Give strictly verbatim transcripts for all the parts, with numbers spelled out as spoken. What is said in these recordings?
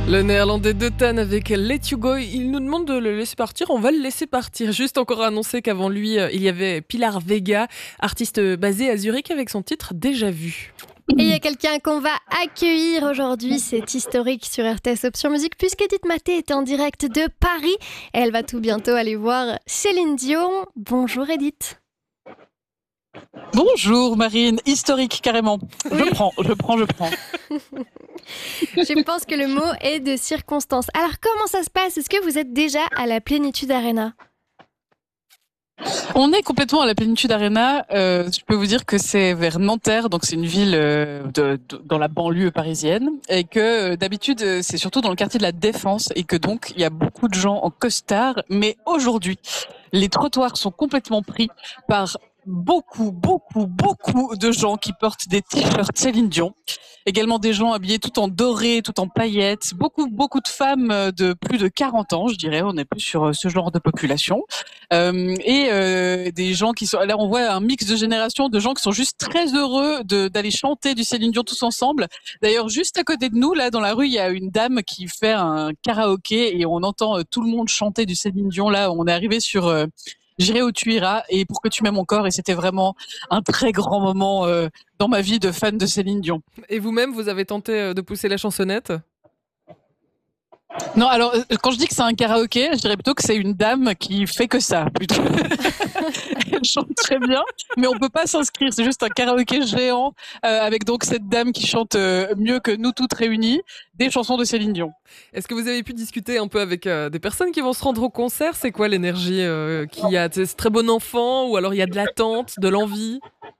Le néerlandais de Tan avec Let You Go, il nous demande de le laisser partir, on va le laisser partir. Juste encore annoncer qu'avant lui, il y avait Pilar Vega, artiste basée à Zurich avec son titre Déjà Vu. Et il y a quelqu'un qu'on va accueillir aujourd'hui, c'est historique sur R T S Option Musique, puisqu'Edith Maté est en direct de Paris. Et elle va tout bientôt aller voir Céline Dion. Bonjour Edith. Bonjour Marine, historique carrément. Oui. Je prends, je prends, je prends. Je pense que le mot est de circonstance. Alors comment ça se passe ? Est-ce que vous êtes déjà à la Plénitude Arena ? On est complètement à la Plénitude Arena. Euh, je peux vous dire que c'est vers Nanterre, donc c'est une ville euh, de, de, dans la banlieue parisienne, et que euh, d'habitude c'est surtout dans le quartier de la Défense, et que donc il y a beaucoup de gens en costard. Mais aujourd'hui, les trottoirs sont complètement pris par beaucoup, beaucoup, beaucoup de gens qui portent des t-shirts Céline Dion. Également des gens habillés tout en doré, tout en paillettes. Beaucoup, beaucoup de femmes de plus de quarante ans, je dirais. On est plus sur ce genre de population. Euh, et euh, des gens qui sont... Là, on voit un mix de générations de gens qui sont juste très heureux de, d'aller chanter du Céline Dion tous ensemble. D'ailleurs, juste à côté de nous, là, dans la rue, il y a une dame qui fait un karaoké et on entend tout le monde chanter du Céline Dion. Là, on est arrivé sur... Euh, J'irai où tu iras et Pour que tu m'aimes encore, et c'était vraiment un très grand moment euh, dans ma vie de fan de Céline Dion. Et vous-même, vous avez tenté de pousser la chansonnette ? Non, alors quand je dis que c'est un karaoké, je dirais plutôt que c'est une dame qui fait que ça, plutôt. Elle chante très bien, mais on peut pas s'inscrire. C'est juste un karaoké géant euh, avec donc cette dame qui chante euh, mieux que nous toutes réunies des chansons de Céline Dion. Est-ce que vous avez pu discuter un peu avec euh, des personnes qui vont se rendre au concert ? C'est quoi l'énergie euh, qu'il y a ? C'est très bon enfant ou alors il y a de l'attente, de l'envie ?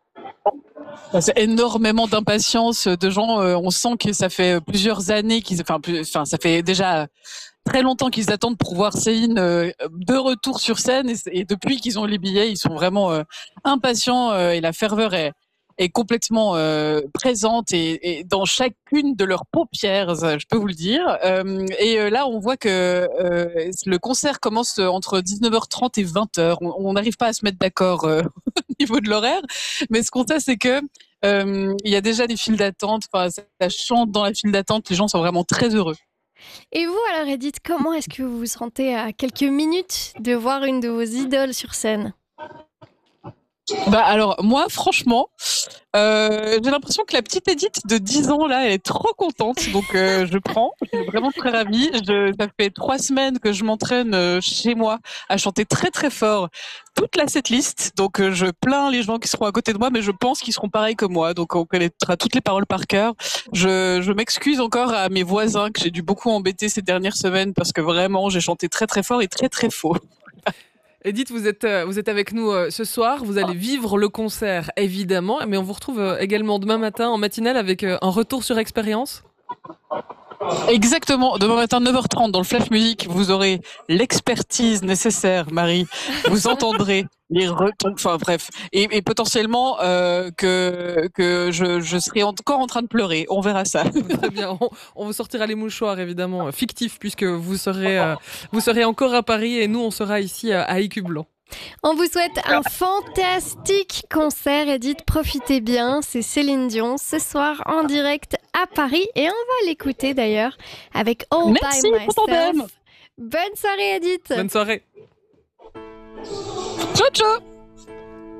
C'est énormément d'impatience de gens. Euh, on sent que ça fait plusieurs années qu'ils, enfin, plus, enfin, ça fait déjà très longtemps qu'ils attendent pour voir Céline euh, de retour sur scène. Et, et depuis qu'ils ont les billets, ils sont vraiment euh, impatients euh, et la ferveur est, est complètement euh, présente et, et dans chacune de leurs paupières, je peux vous le dire. Euh, et euh, là, on voit que euh, le concert commence entre dix-neuf heures trente et vingt heures. On n'arrive pas à se mettre d'accord euh, au niveau de l'horaire, mais ce qu'on sait, c'est que euh, il y a déjà des files d'attente. Enfin, ça, ça chante dans la file d'attente. Les gens sont vraiment très heureux. Et vous alors Edith, comment est-ce que vous vous sentez à quelques minutes de voir une de vos idoles sur scène ? Bah alors moi franchement euh, j'ai l'impression que la petite Edith de dix ans là elle est trop contente, donc euh, je prends, je suis vraiment très ravie. Je, ça fait trois semaines que je m'entraîne euh, chez moi à chanter très très fort toute la setlist, donc euh, je plains les gens qui seront à côté de moi, mais je pense qu'ils seront pareils que moi, donc on connaîtra toutes les paroles par cœur. Je, je m'excuse encore à mes voisins que j'ai dû beaucoup embêter ces dernières semaines parce que vraiment j'ai chanté très très fort et très très faux. Edith, vous êtes, vous êtes avec nous ce soir, vous allez vivre le concert évidemment, mais on vous retrouve également demain matin en matinale avec un retour sur expérience. Exactement, demain matin neuf heures trente dans le Flash Music, vous aurez l'expertise nécessaire, Marie. Vous entendrez les retombées, enfin bref, et, et potentiellement euh, que que je, je serai encore en train de pleurer. On verra ça. Très bien, on, on vous sortira les mouchoirs évidemment fictifs puisque vous serez euh, vous serez encore à Paris et nous on sera ici à Écublens. On vous souhaite un fantastique concert, Edith. Profitez bien. C'est Céline Dion ce soir en direct à Paris et on va l'écouter d'ailleurs avec All Merci by Myself. Pour Bonne soirée, Edith. Bonne soirée. Ciao, ciao.